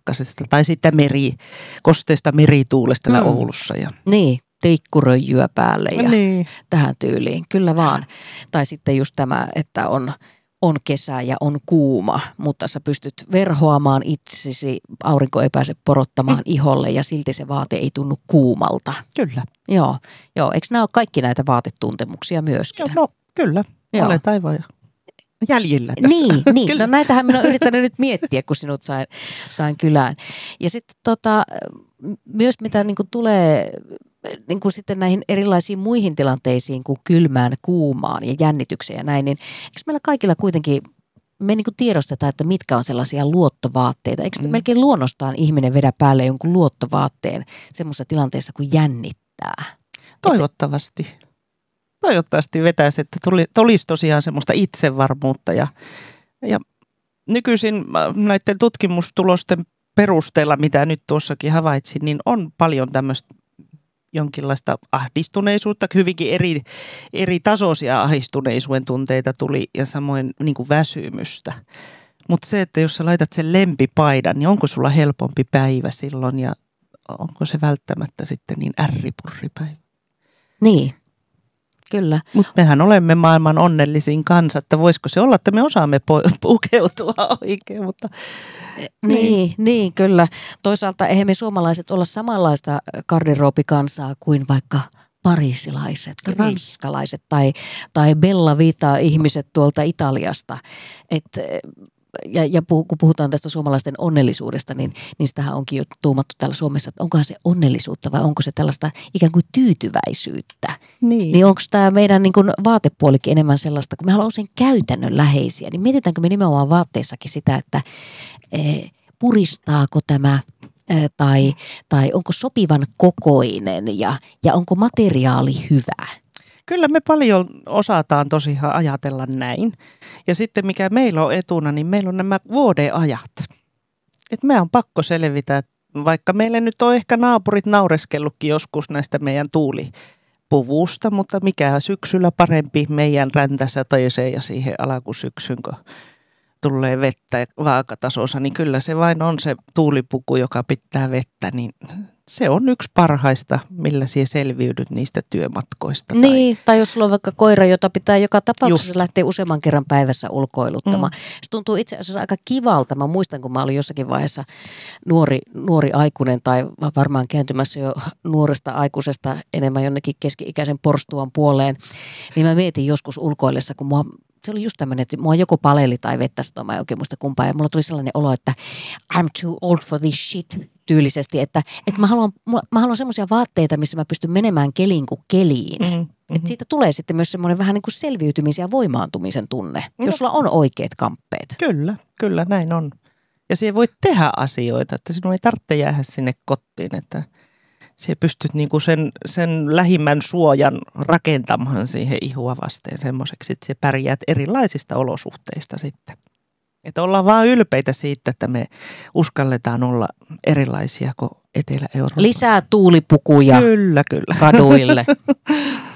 pakkasesta tai sitten kosteesta merituulesta täällä Oulussa. Ja. Niin, tikkuröijyä päälle ja niin. tähän tyyliin, kyllä vaan. Tai sitten just tämä, että on kesä ja on kuuma, mutta sä pystyt verhoamaan itsesi, aurinko ei pääse porottamaan iholle ja silti se vaate ei tunnu kuumalta. Kyllä. Joo. Eikö nämä ole kaikki näitä vaatetuntemuksia myöskin? No kyllä, olet aivan jäljillä tässä. Niin. No näitähän minä olen yrittänyt nyt miettiä, kun sinut sain kylään. Ja sitten myös mitä niin kuin tulee niin kuin sitten näihin erilaisiin muihin tilanteisiin kuin kylmään, kuumaan ja jännitykseen ja näin, niin eikö meillä kaikilla kuitenkin, me niin kuin tiedostetaan, että mitkä on sellaisia luottovaatteita? Eikö melkein luonnostaan ihminen vedä päälle jonkun luottovaatteen semmoisessa tilanteessa, kun jännittää? Toivottavasti. Toivottavasti vetäisi, että tulisi tosiaan semmoista itsevarmuutta ja nykyisin näiden tutkimustulosten perusteella, mitä nyt tuossakin havaitsin, niin on paljon tämmöistä jonkinlaista ahdistuneisuutta, hyvinkin eri tasoisia ahdistuneisuuden tunteita tuli ja samoin niin kuin väsymystä. Mutta se, että jos sä laitat sen lempipaidan, niin onko sulla helpompi päivä silloin ja onko se välttämättä sitten niin ärripurripäivä? Niin. Kyllä. Mutta mehän olemme maailman onnellisin kansa, että voisiko se olla, että me osaamme pukeutua oikein, mutta... Niin, kyllä. Toisaalta eihän me suomalaiset olla samanlaista garderoobikansaa kuin vaikka pariisilaiset, ranskalaiset tai Bella Vita-ihmiset tuolta Italiasta. Ja kun puhutaan tästä suomalaisten onnellisuudesta, niin sitähän onkin jo tuumattu täällä Suomessa, että onkohan se onnellisuutta vai onko se tällaista ikään kuin tyytyväisyyttä. Niin onko tämä meidän niin kuin vaatepuolikin enemmän sellaista, kun me ollaan usein käytännönläheisiä, niin mietitäänkö me nimenomaan vaatteissakin sitä, että puristaako tämä tai onko sopivan kokoinen ja onko materiaali hyvä? Kyllä me paljon osataan tosiaan ajatella näin. Ja sitten mikä meillä on etuna, niin meillä on nämä vuodeajat. Että meidän on pakko selvitä, vaikka meille nyt on ehkä naapurit naureskellutkin joskus näistä meidän tuulipuvusta, mutta mikä syksyllä parempi meidän räntäsateeseen ja siihen alkusyksyn, kun tulee vettä vaakatasossa, niin kyllä se vain on se tuulipuku, joka pitää vettä, niin se on yksi parhaista, millä sinä selviydyt niistä työmatkoista. Niin, tai jos sulla on vaikka koira, jota pitää joka tapauksessa lähteä useamman kerran päivässä ulkoiluttamaan. Se tuntuu itse asiassa aika kivalta. Mä muistan, kun mä olin jossakin vaiheessa nuori aikuinen tai varmaan kääntymässä jo nuoresta aikuisesta enemmän jonnekin keski-ikäisen porstuan puoleen, niin mä mietin joskus ulkoillessa, kun se oli just tämmöinen, että mua joko paleli tai vettäisi, mä en oikein muista kumpaa. Ja mulla tuli sellainen olo, että I'm too old for this shit tyylisesti. Että mä haluan semmoisia vaatteita, missä mä pystyn menemään keliin kuin keliin. Että siitä tulee sitten myös semmoinen vähän niin kuin selviytymisen ja voimaantumisen tunne, jos sulla on oikeat kamppeet. Kyllä näin on. Ja siihen voit tehdä asioita, että sinun ei tarvitse jäädä sinne kotiin, että sinä pystyt niinku sen lähimmän suojan rakentamaan siihen ihua vasteen semmoiseksi, että sinä pärjäät erilaisista olosuhteista sitten. Että ollaan vaan ylpeitä siitä, että me uskalletaan olla erilaisia kuin Etelä-Eurooppa. Lisää tuulipukuja kyllä. kaduille.